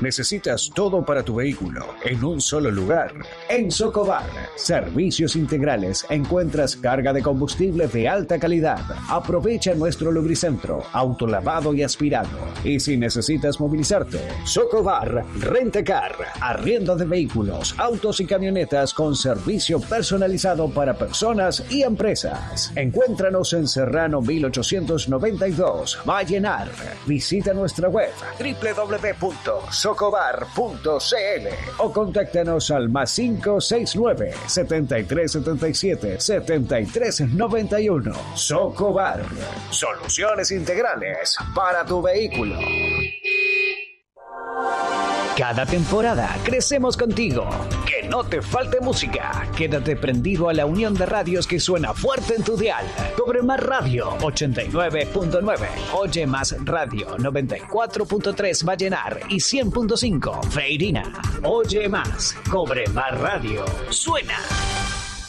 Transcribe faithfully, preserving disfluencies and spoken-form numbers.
necesitas todo para tu vehículo en un solo lugar. En Socobar, servicios integrales, encuentras carga de combustible de alta calidad. Aprovecha nuestro lubricentro, autolavado y aspirado. Y si necesitas movilizarte, Socobar Rentacar, arriendo de vehículos, autos y camionetas con servicio personalizado para personas y empresas. Encuéntranos en Serrano mil ochocientos noventa y dos, Vallenar. Visita nuestra web doble u doble u doble u punto socobar punto c l o contáctanos al más cinco seis nueve, setenta y tres setenta y siete, setenta y tres noventa y uno. Socobar, soluciones integrales para tu vehículo. Cada temporada crecemos contigo. Que no te falte música. Quédate prendido a la unión de radios que suena fuerte en tu dial. Cobre Más Radio ochenta y nueve punto nueve. Oye Más Radio noventa y cuatro punto tres Vallenar y cien punto cinco Feirina. Oye Más. Cobre Más Radio. Suena.